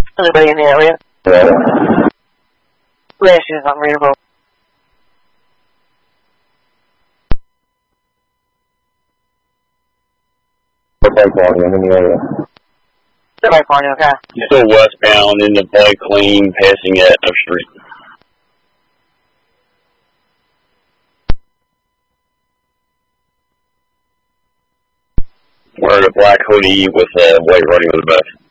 Anybody in the area? Flash is unreadable. I'm in the area. Somebody calling, okay? Still westbound in the Blake Clean, passing at F Street. Wearing a black hoodie with a white writing on the back.